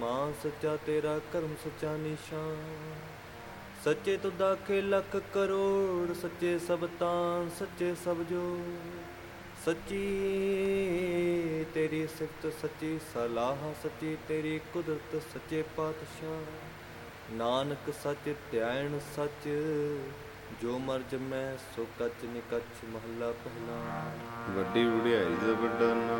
ਮਾਂ ਸੱਚਾ ਤੇਰਾ ਕਰਮ ਸੱਚਾ ਨਿਸ਼ਾਨ। ਸੱਚੇ ਤੁਧ ਆਖੇ ਲੱਖ ਕਰੋੜ, ਸੱਚੇ ਸਭ ਤਾਨ ਸੱਚੇ ਸਭ ਜੋੜ। ਸੱਚੀ ਤੇਰੀ ਸਿਫਤ ਸੱਚੀ ਸਲਾਹ, ਸੱਚੀ ਤੇਰੀ ਕੁਦਰਤ ਸੱਚੇ ਪਾਤਸ਼ਾਹ। ਨਾਨਕ ਸੱਚ ਧਿਆਇਣ ਸੱਚ, ਜੋ ਮਰ ਜਮੈ ਸੋ ਕੱਚ ਨਿਕੱਚ। ਮਹੱਲਾ ਪਹਿਲਾ। ਵੱਡੀ ਵਡਿਆਈ ਦਾ ਵੱਡਾ ਨਾਂ,